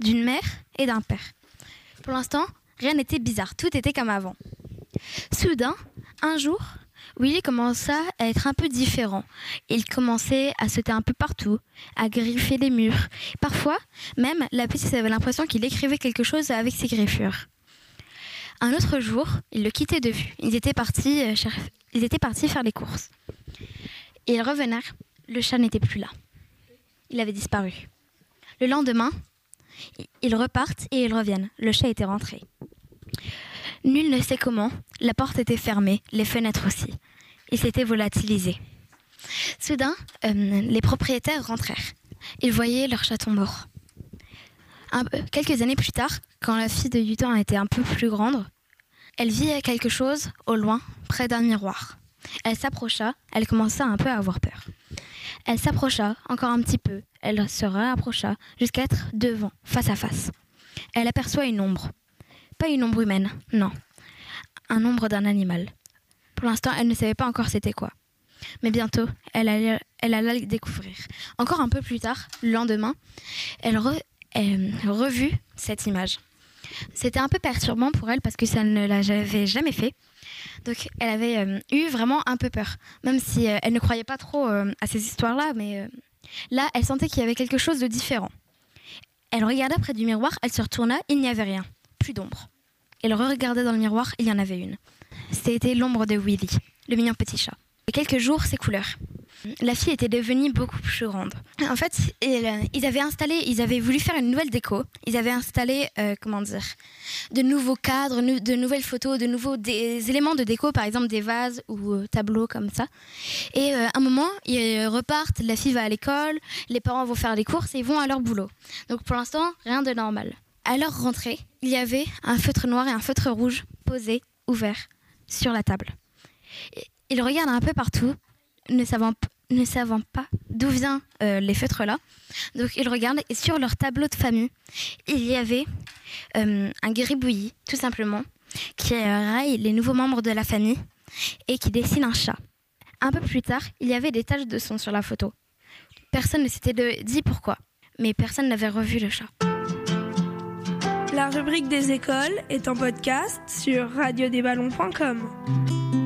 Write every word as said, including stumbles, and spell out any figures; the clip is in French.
d'une mère et d'un père. Pour l'instant, rien n'était bizarre, tout était comme avant. Soudain, un jour, Willy commença à être un peu différent. Il commençait à sauter un peu partout, à griffer les murs. Parfois, même, la petite avait l'impression qu'il écrivait quelque chose avec ses griffures. Un autre jour, il le quittait de vue. Ils étaient partis, euh, cher... ils étaient partis faire les courses. Et ils revinrent, le chat n'était plus là. Il avait disparu. Le lendemain, ils repartent et ils reviennent. Le chat était rentré. Nul ne sait comment, la porte était fermée, les fenêtres aussi. Il s'était volatilisé. Soudain, euh, les propriétaires rentrèrent. Ils voyaient leur chaton mort. Un, euh, quelques années plus tard, quand la fille de huit ans était un peu plus grande, elle vit quelque chose au loin, près d'un miroir. Elle s'approcha, elle commença un peu à avoir peur. Elle s'approcha encore un petit peu, elle se rapprocha jusqu'à être devant, face à face. Elle aperçoit une ombre. Pas une ombre humaine, non. Un ombre d'un animal. Pour l'instant, elle ne savait pas encore c'était quoi. Mais bientôt, elle allait, elle allait le découvrir. Encore un peu plus tard, le lendemain, elle, re, elle revut cette image. C'était un peu perturbant pour elle parce que ça ne l'avait jamais fait. Donc, elle avait euh, eu vraiment un peu peur. Même si euh, elle ne croyait pas trop euh, à ces histoires-là, mais euh, là, elle sentait qu'il y avait quelque chose de différent. Elle regarda près du miroir, elle se retourna, il n'y avait rien. Plus d'ombre. Elle re-regardait dans le miroir, il y en avait une. C'était l'ombre de Willy, le mignon petit chat. Et quelques jours, ses couleurs. La fille était devenue beaucoup plus grande. En fait, ils avaient installé, ils avaient voulu faire une nouvelle déco. Ils avaient installé, euh, comment dire, de nouveaux cadres, de nouvelles photos, de nouveaux des éléments de déco, par exemple des vases ou euh, tableaux comme ça. Et euh, à un moment, ils repartent, la fille va à l'école, les parents vont faire les courses et ils vont à leur boulot. Donc pour l'instant, rien de normal. À leur rentrée, il y avait un feutre noir et un feutre rouge posés, ouverts, sur la table. Ils regardent un peu partout, ne savant, ne savant pas d'où viennent euh, les feutres-là. Donc ils regardent et sur leur tableau de famille, il y avait euh, un gribouillis, tout simplement, qui raille les nouveaux membres de la famille et qui dessine un chat. Un peu plus tard, il y avait des taches de sang sur la photo. Personne ne s'était dit pourquoi, mais personne n'avait revu le chat. La rubrique des écoles est en podcast sur radio des ballons point com.